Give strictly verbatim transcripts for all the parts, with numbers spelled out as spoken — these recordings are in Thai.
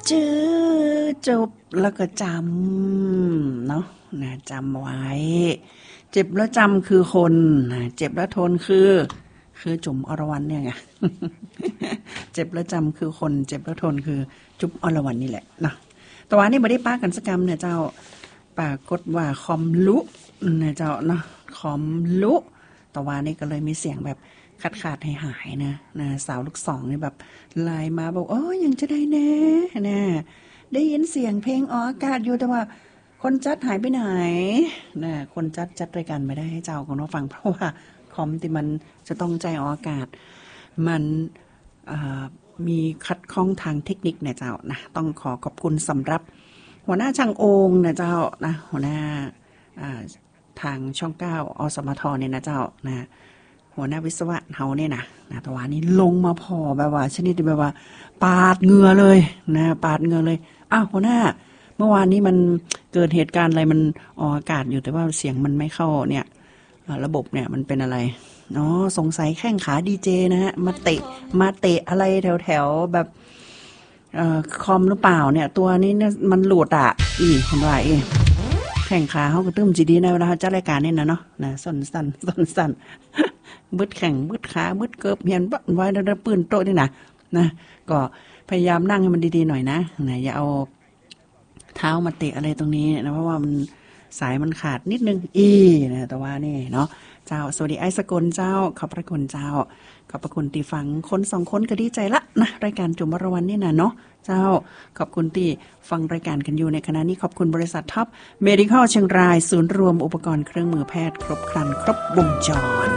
จื้อจบแล้วก็จำเนาะนะจำไว้เจ็บแล้วจำคือคนนะเจ็บแล้วทนคือคือจุ๋มอรวรรณเนี่ยไง เจ็บแล้วจำคือคนเจ็บแล้วทนคือจุ๋มอรวรรณนี่แหละเนาะแต่ว่านี่ไม่ได้ป้ากันสักกรรมเนี่ยเจ้าปรากฏว่าคอมลุเนี่ยเจ้าเนาะคอมลุแต่ว่านี่ก็เลยมีเสียงแบบขาดขาดหายหายนะนะสาวลูกสองนี่แบบไลน์มาบอกโอ้ยังจะได้แน่นะได้ยินเสียงเพลงออกอากาศอยู่แต่ว่าคนจัดหายไปไหนนะคนจัดจัดรายการไม่ได้ให้เจ้าของน้องฟังเพราะว่าคอมที่มันจะต้องใจออกอากาศมันมีคัดข้องทางเทคนิคเนี่ยเจ้านะต้องขอขอบคุณสำหรับหัวหน้าช่างโองนะเจ้านะหัวหน้าทางช่องเก้าอสมทเนี่ยนะเจ้านะหัวหน้าวิศวะเฮาเนี่ยนะนะแต่ว่านี้ลงมาพอแบบว่าชนิดแบบว่าปาดเหงื่อเลยนะปาดเหงื่อเลยอ้าวหัวหน้าเมื่อวานนี้มันเกิดเหตุการณ์อะไรมันออกอากาศอยู่แต่ว่าเสียงมันไม่เข้าเนี่ยระบบเนี่ยมันเป็นอะไรอ๋อสงสัยแข้งขาดีเจนะฮะมาเตะมาเตะอะไรแถวๆแบบเอ่อคอมหรือเปล่าเนี่ยตัวนี้เนี่ยมันหลุดอ่ะอีคนว่าเองแข่งขาเขาก็ตึ้มจีดีนะเวลาจัดรายการนี่นะเนาะนะส้นสั้นส้นสั้นบึดแข่งบึดขาบึดเกิบเหียนบ้านไว้แล้วปืนโต๊ะนี่นะนะก็พยายามนั่งให้มันดีๆหน่อยนะนะอย่าเอาเท้ามาเตะอะไรตรงนี้นะเพราะว่ามันสายมันขาดนิดนึงอีนะแต่ว่านี่เนาะเจ้าสวัสดีไอ้สกลเจ้าขอบพระคุณเจ้าขอบพระคุณที่ฟังคนสองคนก็ดีใจละนะรายการจุ๋มอรวรรณนี่นะเนาะเจ้าขอบคุณที่ฟังรายการกันอยู่ในขณะนี้ขอบคุณบริษัทท็อปเมดิคอลเชียงรายศูนย์รวมอุปกรณ์เครื่องมือแพทย์ครบครันครบวงจร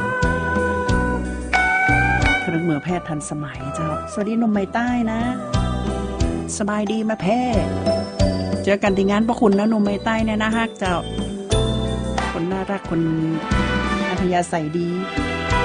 เครื่องมือแพทย์ทันสมัยเจ้าสวัสดีหนุ่มใหม่ใต้นะสบายดีมาแพทย์เจอกันที่งานพระคุณนะหนุ่มใหม่ใต้เนี่ยนะฮักเจ้าคนน่ารักคนอัธยาศัยดี